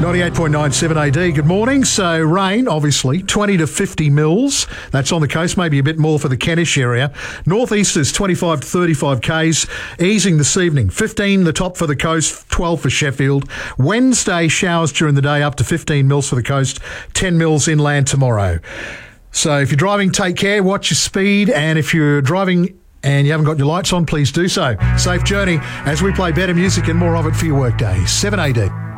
98.97 AD, good morning. So rain, obviously, 20 to 50 mils. That's on the coast, maybe a bit more for the Kentish area. Northeasters, 25 to 35 Ks, easing this evening. 15 the top for the coast, 12 for Sheffield. Wednesday, showers during the day, up to 15 mils for the coast, 10 mils inland tomorrow. So if you're driving, take care, watch your speed, and if you're driving and you haven't got your lights on, please do so. Safe journey as we play better music and more of it for your workday. 7 AD.